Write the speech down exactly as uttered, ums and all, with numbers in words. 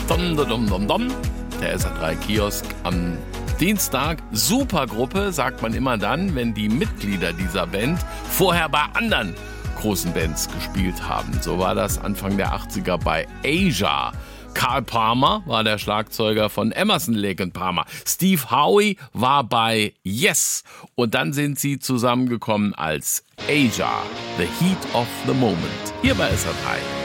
Dum, dum, dum, dum. Der S R drei Kiosk am Dienstag. Supergruppe, sagt man immer dann, wenn die Mitglieder dieser Band vorher bei anderen großen Bands gespielt haben. So war das Anfang der achtziger bei Asia. Carl Palmer war der Schlagzeuger von Emerson, Lake and Palmer. Steve Howe war bei Yes. Und dann sind sie zusammengekommen als Asia, The Heat of the Moment. Hier bei S R drei.